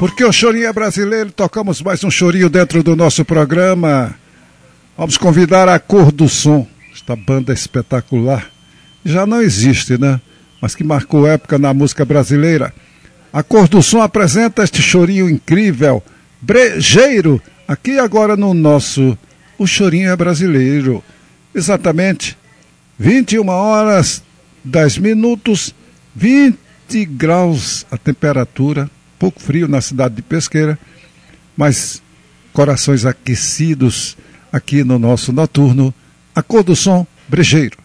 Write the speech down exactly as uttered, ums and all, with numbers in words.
Porque o chorinho é brasileiro, tocamos mais um chorinho dentro do nosso programa. Vamos convidar a Cor do Som, esta banda espetacular. Já não existe, né? Mas que marcou época na música brasileira. A Cor do Som apresenta este chorinho incrível, brejeiro, aqui agora no nosso O Chorinho é Brasileiro. Exatamente, vinte e uma horas, dez minutos, vinte graus a temperatura, pouco frio na cidade de Pesqueira, mas corações aquecidos aqui no nosso noturno, A Cor do Som, brejeiro.